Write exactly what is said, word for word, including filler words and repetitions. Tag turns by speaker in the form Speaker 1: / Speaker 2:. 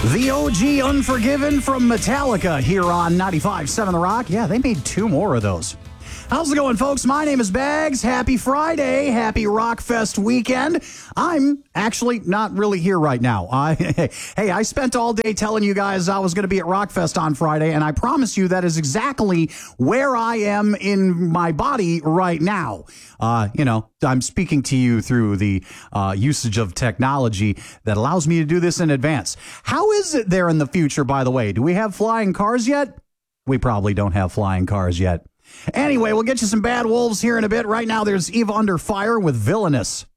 Speaker 1: The O G Unforgiven from Metallica here on ninety-five point seven The Rock. Yeah, they made two more of those. How's it going, folks? My name is Bags. Happy Friday. Happy Rockfest weekend. I'm actually not really here right now. I, hey, I spent all day telling you guys I was going to be at Rockfest on Friday, and I promise you that is exactly where I am in my body right now. Uh, you know, I'm speaking to you through the uh, usage of technology that allows me to do this in advance. How is it there in the future, by the way? Do we have flying cars yet? We probably don't have flying cars yet. Anyway, we'll get you some Bad Wolves here in a bit. Right now, there's Eva Under Fire with Villainous.